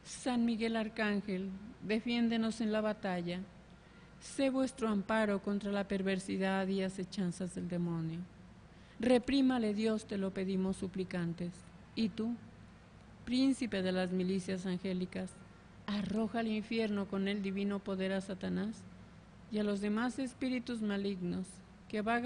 San Miguel Arcángel, defiéndenos en la batalla. Sé vuestro amparo contra la perversidad y acechanzas del demonio. Reprímale Dios, te lo pedimos suplicantes. Y tú, príncipe de las milicias angélicas, arroja al infierno con el divino poder a Satanás y a los demás espíritus malignos que vagan